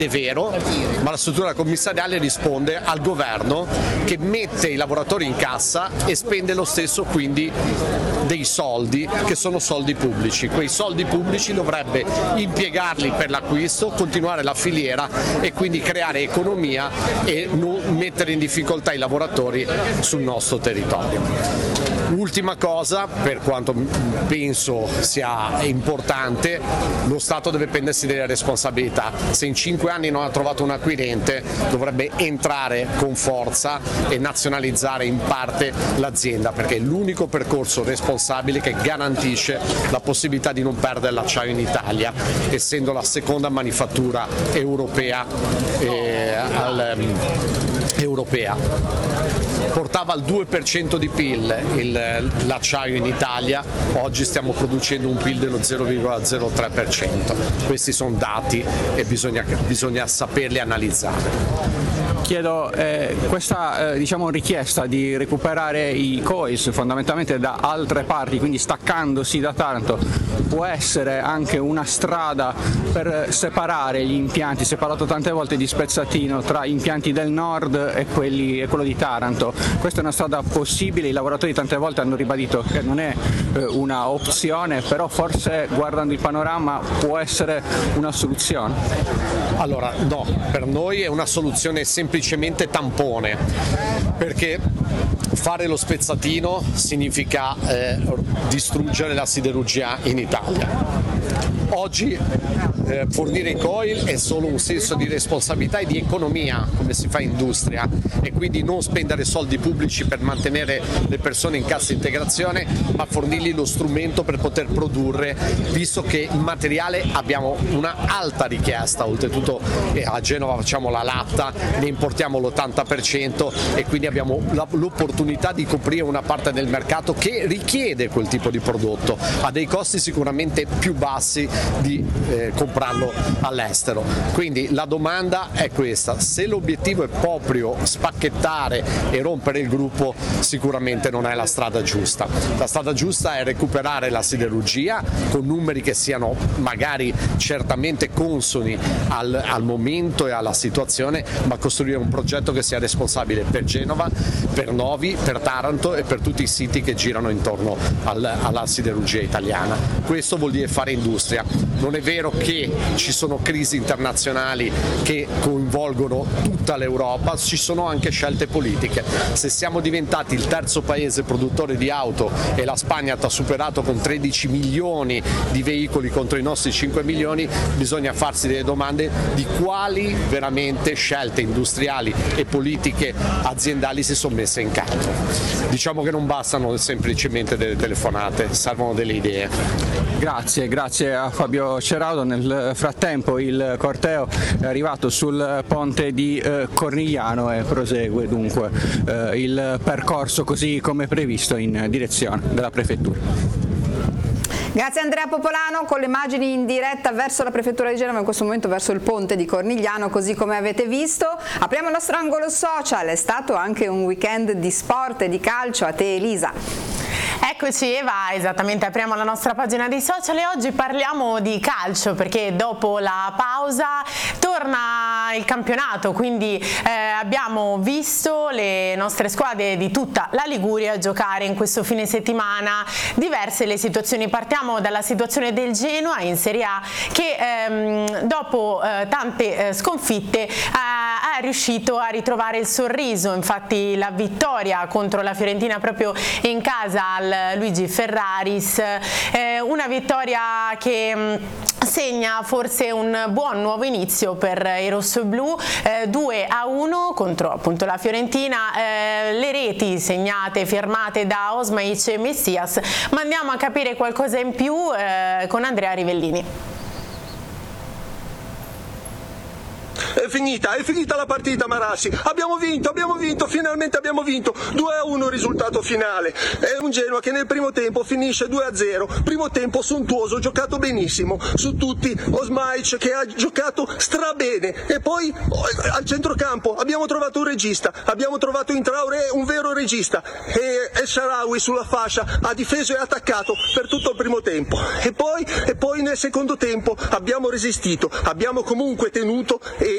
È vero, ma la struttura commissariale risponde al governo che mette i lavoratori in cassa e spende lo stesso quindi dei soldi che sono soldi pubblici. Quei soldi pubblici dovrebbe impiegarli per l'acquisto, continuare la filiera e quindi creare economia e non mettere in difficoltà i lavoratori sul nostro territorio. Ultima cosa, per quanto penso sia importante, lo Stato deve prendersi delle responsabilità. Se in 5 anni non ha trovato un acquirente, dovrebbe entrare con forza e nazionalizzare in parte l'azienda, perché è l'unico percorso responsabile che garantisce la possibilità di non perdere l'acciaio in Italia, essendo la seconda manifattura europea. Portava al 2% di PIL l'acciaio in Italia, oggi stiamo producendo un PIL dello 0,03%. Questi sono dati e bisogna saperli analizzare. Chiedo, questa richiesta di recuperare i COIS fondamentalmente da altre parti, quindi staccandosi da Taranto, può essere anche una strada per separare gli impianti? Si è parlato tante volte di spezzatino tra impianti del nord e quello di Taranto. Questa è una strada possibile? I lavoratori tante volte hanno ribadito che non è una opzione, però forse guardando il panorama può essere una soluzione. Allora no, per noi è una soluzione semplicemente tampone, perché fare lo spezzatino significa distruggere la siderurgia in Italia. Oggi fornire i coil è solo un senso di responsabilità e di economia, come si fa in industria, e quindi non spendere soldi pubblici per mantenere le persone in cassa integrazione, ma fornirgli lo strumento per poter produrre, visto che il materiale abbiamo una alta richiesta, oltretutto a Genova facciamo la latta, ne importiamo l'80% e quindi abbiamo l'opportunità di coprire una parte del mercato che richiede quel tipo di prodotto a dei costi sicuramente più bassi di comprarlo all'estero. Quindi la domanda è questa: se l'obiettivo è proprio spacchettare e rompere il gruppo, sicuramente non è la strada giusta. La strada giusta è recuperare la siderurgia con numeri che siano magari certamente consoni al momento e alla situazione, ma costruire un progetto che sia responsabile per Genova, per Novi, per Taranto e per tutti i siti che girano intorno alla siderurgia italiana. Questo vuol dire fare industria. Non è vero che ci sono crisi internazionali che coinvolgono tutta l'Europa, ci sono anche scelte politiche. Se siamo diventati il terzo paese produttore di auto e la Spagna ti ha superato con 13 milioni di veicoli contro i nostri 5 milioni, bisogna farsi delle domande di quali veramente scelte industriali e politiche aziendali si sono messe in campo. Diciamo che non bastano semplicemente delle telefonate, servono delle idee. Grazie a Fabio Ceraudo. Nel frattempo il corteo è arrivato sul ponte di Cornigliano e prosegue dunque il percorso così come previsto in direzione della prefettura. Grazie Andrea Popolano, con le immagini in diretta verso la prefettura di Genova, in questo momento verso il ponte di Cornigliano, così come avete visto. Apriamo il nostro angolo social, è stato anche un weekend di sport e di calcio. A te Elisa. Eccoci Eva, esattamente, apriamo la nostra pagina dei social e oggi parliamo di calcio perché dopo la pausa torna il campionato, quindi abbiamo visto le nostre squadre di tutta la Liguria giocare in questo fine settimana diverse le situazioni. Partiamo dalla situazione del Genoa in Serie A che dopo tante sconfitte è riuscito a ritrovare il sorriso. Infatti la vittoria contro la Fiorentina proprio in casa al Luigi Ferraris, una vittoria che segna forse un buon nuovo inizio per i rossoblù, 2-1 contro appunto la Fiorentina, le reti segnate, firmate da Osmaic e Messias, ma andiamo a capire qualcosa in più con Andrea Rivellini. È finita la partita Marassi, abbiamo vinto, finalmente abbiamo vinto, 2-1 il risultato finale. È un Genoa che nel primo tempo finisce 2-0, primo tempo sontuoso, giocato benissimo su tutti, Osmaic che ha giocato strabene e poi al centrocampo abbiamo trovato un regista, abbiamo trovato in Traoré un vero regista e El Shaarawy sulla fascia ha difeso e attaccato per tutto il primo tempo e poi nel secondo tempo abbiamo resistito, abbiamo comunque tenuto e